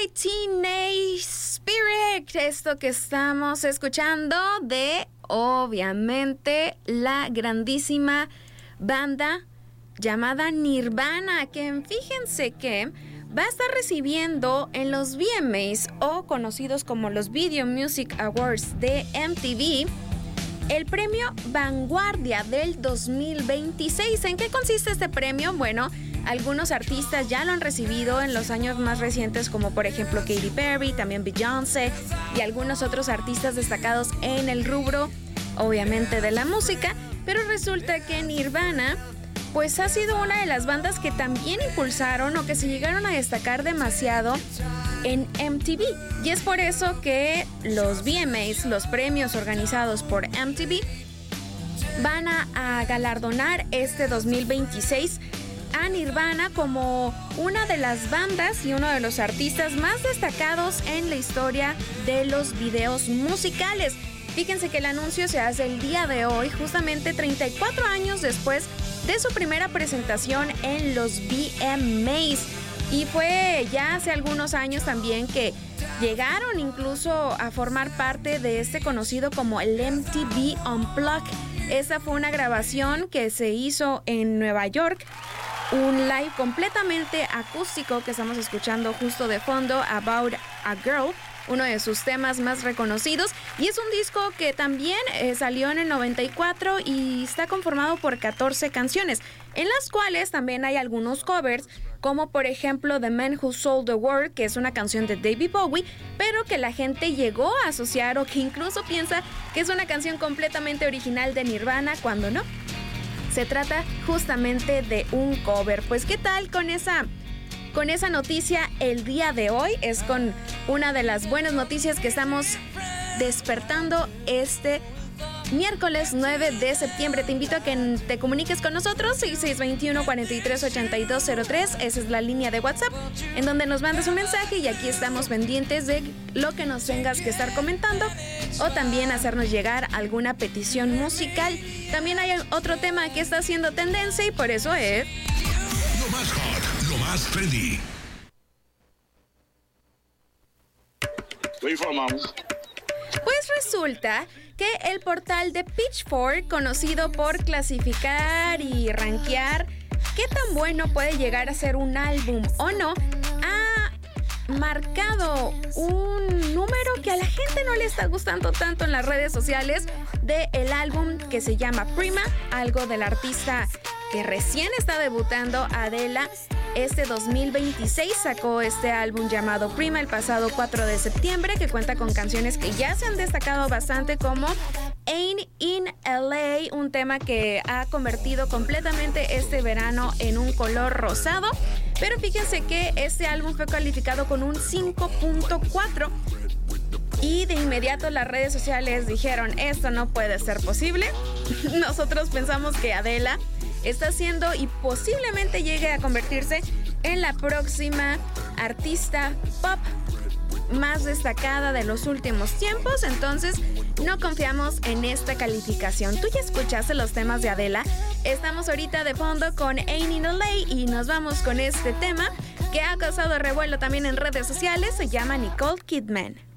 by Teenage Spirit. Esto que estamos escuchando de, obviamente, la grandísima banda llamada Nirvana, que fíjense que va a estar recibiendo en los VMAs, o conocidos como los Video Music Awards de MTV, el premio Vanguardia del 2026. ¿En qué consiste este premio? Bueno, algunos artistas ya lo han recibido en los años más recientes, como por ejemplo Katy Perry, también Beyoncé y algunos otros artistas destacados en el rubro, obviamente, de la música. Pero resulta que Nirvana pues ha sido una de las bandas que también impulsaron o que se llegaron a destacar demasiado en MTV. Y es por eso que los VMAs, los premios organizados por MTV, van a galardonar este 2026 a Nirvana como una de las bandas y uno de los artistas más destacados en la historia de los videos musicales. Fíjense que el anuncio se hace el día de hoy, justamente 34 años después de su primera presentación en los VMAs. Y fue ya hace algunos años también que llegaron incluso a formar parte de este conocido como el MTV Unplugged. Esa fue una grabación que se hizo en Nueva York, un live completamente acústico que estamos escuchando justo de fondo, About a Girl, uno de sus temas más reconocidos, y es un disco que también salió en el 94 y está conformado por 14 canciones, en las cuales también hay algunos covers, como por ejemplo The Man Who Sold the World, que es una canción de David Bowie, pero que la gente llegó a asociar o que incluso piensa que es una canción completamente original de Nirvana, cuando no. Se trata justamente de un cover. Pues, ¿qué tal con esa noticia el día de hoy? Es con una de las buenas noticias que estamos despertando este miércoles 9 de septiembre. Te invito a que te comuniques con nosotros, 6621-438203. Esa es la línea de WhatsApp, en donde nos mandas un mensaje y aquí estamos pendientes de lo que nos tengas que estar comentando, o también hacernos llegar alguna petición musical. También hay otro tema que está haciendo tendencia y por eso es lo más hot, lo más trendy. Where you from, mom? Pues resulta que el portal de Pitchfork, conocido por clasificar y rankear qué tan bueno puede llegar a ser un álbum o no, ha marcado un número que a la gente no le está gustando tanto en las redes sociales del álbum que se llama Prima, algo del artista que recién está debutando, Adele. Este 2026 sacó este álbum llamado Prima el pasado 4 de septiembre, que cuenta con canciones que ya se han destacado bastante, como Ain't in LA, un tema que ha convertido completamente este verano en un color rosado. Pero fíjense que este álbum fue calificado con un 5.4 y de inmediato las redes sociales dijeron: esto no puede ser posible. Nosotros pensamos que Adele está haciendo y posiblemente llegue a convertirse en la próxima artista pop más destacada de los últimos tiempos. Entonces no confiamos en esta calificación. Tú ya escuchaste los temas de Adele. Estamos ahorita de fondo con Ain't in LA y nos vamos con este tema que ha causado revuelo también en redes sociales. Se llama Nicole Kidman.